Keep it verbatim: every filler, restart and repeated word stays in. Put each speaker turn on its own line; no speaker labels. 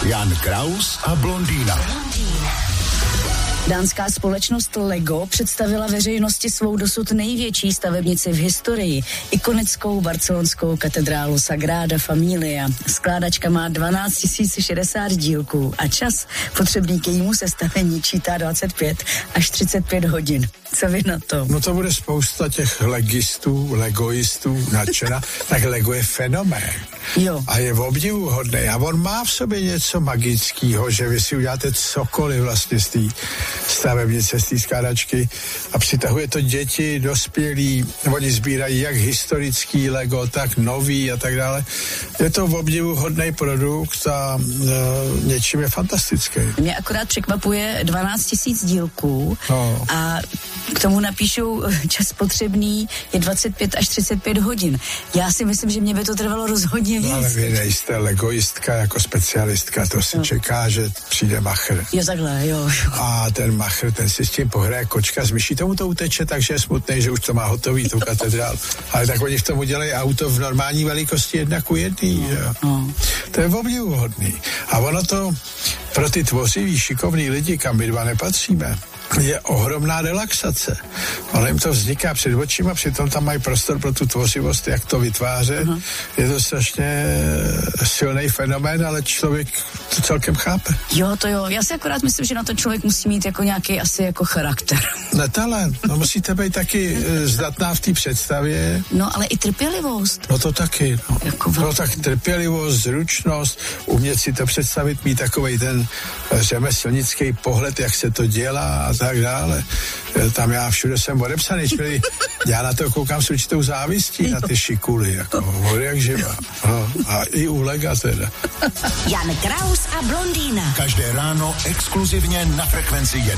Jan Kraus a blondýna.
Dánská společnost Lego představila veřejnosti svou dosud největší stavebnici v historii, ikonickou barcelonskou katedrálu Sagrada Familia. Skládačka má dvanáct tisíc šedesát dílků a čas potřebný k jejímu sestavení čítá dvacet pět až třicet pět hodin. Co vy na to?
No to bude spousta těch legistů, legoistů nadšena, tak Lego je fenomén.
Jo.
A je obdivuhodný. A on má v sobě něco magického, že vy si uděláte cokoliv vlastně z té stavebnice, z té skládačky a přitahuje to děti, dospělí, oni sbírají jak historický Lego, tak nový a tak dále. Je to obdivuhodný produkt a e, něčím je fantastický.
Mě akorát překvapuje dvanáct tisíc dílků
no.
a k tomu napíšou čas potřebný je dvacet pět až třicet pět hodin. Já si myslím, že mě by to trvalo rozhodně víc.
No, ale vy nejste legoistka jako specialistka, to si no. čeká, že přijde machr.
Jo, takhle, jo.
A ten machr, ten si s tím pohraje kočka z myší, tomu to uteče, takže je smutný, že už to má hotový, tu katedrálu. Ale tak oni v tom udělají auto v normální velikosti jedna ku jedný. No, no. To je obdivuhodný. A ono to pro ty tvořivý, šikovný lidi, kam my dva nepatříme, je ohromná relaxace. Ono jim to vzniká před očima, přitom tam mají prostor pro tu tvořivost, jak to vytvářet. Uh-huh. Je to strašně silný fenomén, ale člověk to celkem chápe.
Jo, to jo. Já si akorát myslím, že na to člověk musí mít jako nějaký asi jako charakter.
Ne talent. No musíte být taky zdatná v té představě.
No ale i trpělivost.
No to taky. No,
jako
no tak trpělivost, zručnost, umět si to představit, mít takovej ten řemeslnický pohled, jak se to dělá a tak dále. Tam já všude jsem odepsaný, čili já na to koukám s určitou závistí na ty šikuly, jako vody jak živa. No, a i u Lega teda.
Jan Kraus a blondýna.
Každé ráno exkluzivně na Frekvenci jedna.